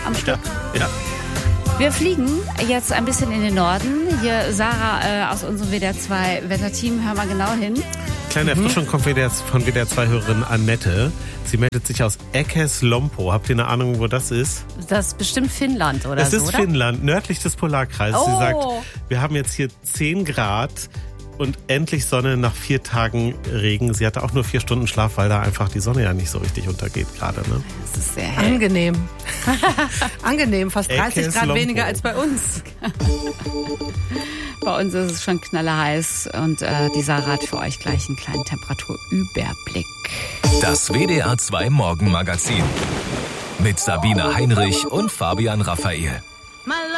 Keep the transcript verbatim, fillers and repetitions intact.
am Stück. Ja, ja. Wir fliegen jetzt ein bisschen in den Norden. Hier Sarah äh, aus unserem W D R zwei Wetterteam, hör mal genau hin. Kleine Erfrischung kommt von W D R zwei Hörerin Annette. Sie meldet sich aus Eckeslompo. Habt ihr eine Ahnung, wo das ist? Das ist bestimmt Finnland oder es so, ist oder? Finnland, nördlich des Polarkreises. Oh. Sie sagt, wir haben jetzt hier zehn Grad und endlich Sonne nach vier Tagen Regen. Sie hatte auch nur vier Stunden Schlaf, weil da einfach die Sonne ja nicht so richtig untergeht gerade. Ne? Das ist sehr hell. Angenehm. Angenehm, fast dreißig Grad Eckeslompo. weniger als bei uns. Bei uns ist es schon knallerheiß und äh, die Sarah hat für euch gleich einen kleinen Temperaturüberblick. Das W D R zwei Morgenmagazin mit Sabine Heinrich und Fabian Raphael.